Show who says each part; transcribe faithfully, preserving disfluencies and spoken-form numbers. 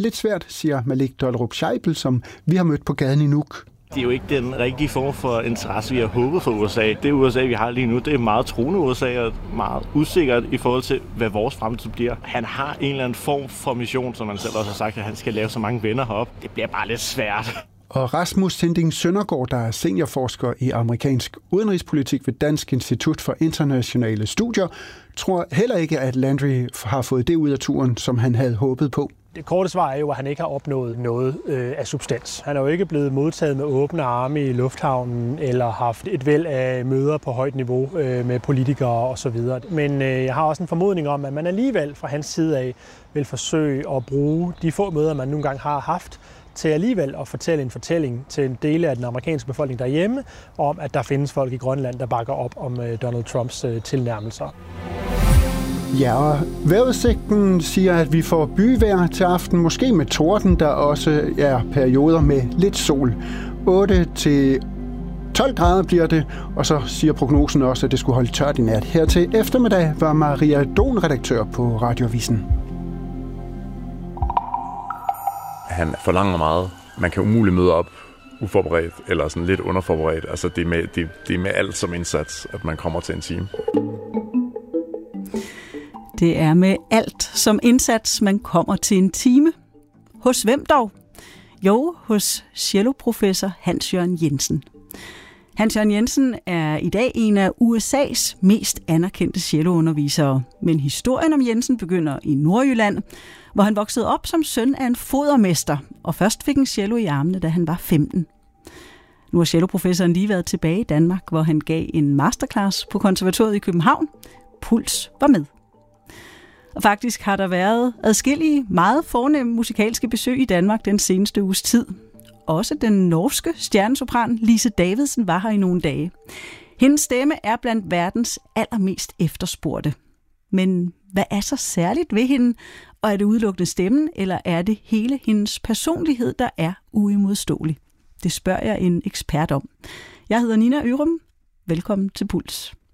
Speaker 1: lidt svært, siger Malik Dollerup Scheibel, som vi har mødt på gaden i Nuuk.
Speaker 2: Det er jo ikke den rigtige form for interesse, vi har håbet for U S A. Det U S A, vi har lige nu, det er meget truende U S A og meget usikkert i forhold til, hvad vores fremtid bliver. Han har en eller anden form for mission, som han selv også har sagt, at han skal lave så mange venner herop. Det bliver bare lidt svært.
Speaker 1: Og Rasmus Tinding Søndergaard, der er seniorforsker i amerikansk udenrigspolitik ved Dansk Institut for Internationale Studier, tror heller ikke, at Landry har fået det ud af turen, som han havde håbet på.
Speaker 3: Det korte svar er jo, at han ikke har opnået noget øh, af substans. Han er jo ikke blevet modtaget med åbne arme i lufthavnen, eller haft et væld af møder på højt niveau øh, med politikere osv. Men øh, jeg har også en formodning om, at man alligevel fra hans side af vil forsøge at bruge de få møder, man nogle gange har haft, til alligevel at fortælle en fortælling til en del af den amerikanske befolkning derhjemme, om at der findes folk i Grønland, der bakker op om øh, Donald Trumps øh, tilnærmelser.
Speaker 1: Ja, og vejrudsigten siger, at vi får byvejr til aften, måske med torden, der også er perioder med lidt sol. otte til tolv grader bliver det, og så siger prognosen også, at det skulle holde tørt i nat. Her til eftermiddag var Maria Don redaktør på Radioavisen.
Speaker 4: Han forlanger meget. Man kan umuligt møde op uforberedt eller sådan lidt underforberedt. Altså det er med, det, det er med alt som indsats, at man kommer til en time.
Speaker 5: Det er med alt som indsats, man kommer til en time. Hos hvem dog? Jo, hos celloprofessor Hans-Jørgen Jensen. Hans-Jørgen Jensen er i dag en af U S A's mest anerkendte celloundervisere. Men historien om Jensen begynder i Nordjylland, hvor han voksede op som søn af en fodermester, og først fik en cello i armene, da han var femten. Nu har celloprofessoren lige været tilbage i Danmark, hvor han gav en masterclass på konservatoriet i København. Puls var med. Og faktisk har der været adskillige meget fornemme musikalske besøg i Danmark den seneste uges tid. Også den norske stjernesopran Lise Davidsen var her i nogle dage. Hendes stemme er blandt verdens allermest efterspurgte. Men hvad er så særligt ved hende? Og er det udelukkende stemmen, eller er det hele hendes personlighed, der er uimodståelig? Det spørger jeg en ekspert om. Jeg hedder Nina Ørum. Velkommen til Puls.